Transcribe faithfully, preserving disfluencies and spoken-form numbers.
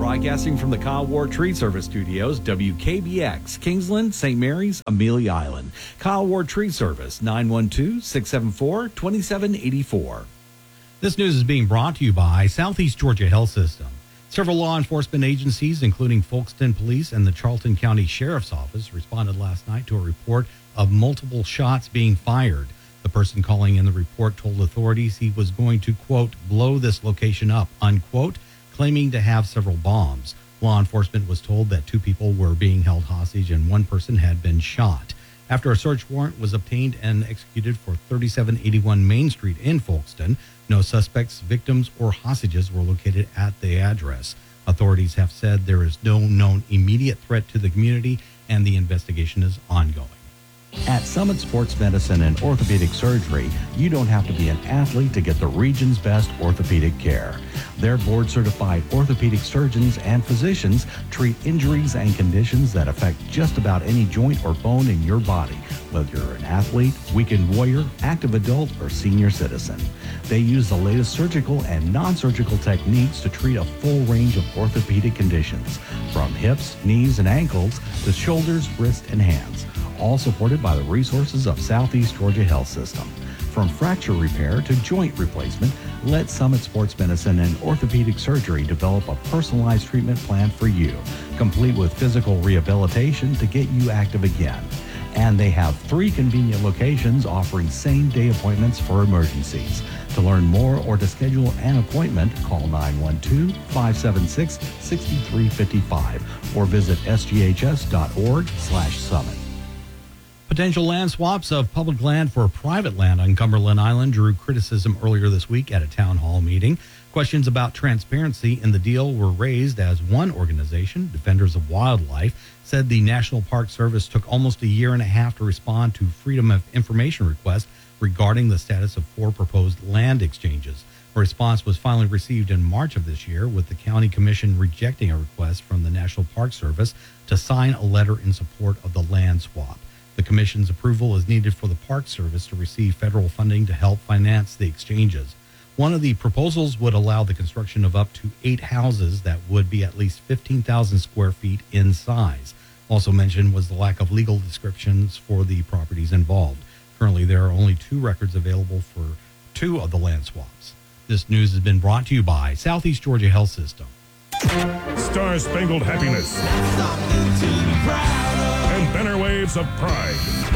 Broadcasting from the Kyle Ward Tree Service Studios, W K B X, Kingsland, Saint Mary's, Amelia Island. Kyle Ward Tree Service, nine one two, six seven four, two seven eight four. This news is being brought to you by Southeast Georgia Health System. Several law enforcement agencies, including Folkston Police and the Charlton County Sheriff's Office, responded last night to a report of multiple shots being fired. The person calling in the report told authorities he was going to, quote, blow this location up, unquote, claiming to have several bombs. Law enforcement was told that two people were being held hostage and one person had been shot. After a search warrant was obtained and executed for thirty-seven eighty-one Main Street in Folkston, no suspects, victims, or hostages were located at the address. Authorities have said there is no known immediate threat to the community and the investigation is ongoing. At Summit Sports Medicine and Orthopedic Surgery, you don't have to be an athlete to get the region's best orthopedic care. Their board-certified orthopedic surgeons and physicians treat injuries and conditions that affect just about any joint or bone in your body, whether you're an athlete, weekend warrior, active adult, or senior citizen. They use the latest surgical and non-surgical techniques to treat a full range of orthopedic conditions, from hips, knees, and ankles to shoulders, wrists, and hands, all supported by the resources of Southeast Georgia Health System. From fracture repair to joint replacement, let Summit Sports Medicine and Orthopedic Surgery develop a personalized treatment plan for you, complete with physical rehabilitation to get you active again. And they have three convenient locations offering same-day appointments for emergencies. To learn more or to schedule an appointment, call nine one two, five seven six, six three five five or visit s g h s dot org slash summit. Potential land swaps of public land for private land on Cumberland Island drew criticism earlier this week at a town hall meeting. Questions about transparency in the deal were raised as one organization, Defenders of Wildlife, said the National Park Service took almost a year and a half to respond to Freedom of Information requests regarding the status of four proposed land exchanges. A response was finally received in March of this year, with the county commission rejecting a request from the National Park Service to sign a letter in support of the land swap. The commission's approval is needed for the Park Service to receive federal funding to help finance the exchanges. One of the proposals would allow the construction of up to eight houses that would be at least fifteen thousand square feet in size. Also mentioned was the lack of legal descriptions for the properties involved. Currently, there are only two records available for two of the land swaps. This news has been brought to you by Southeast Georgia Health System. Star-Spangled Happiness and banner waves of pride.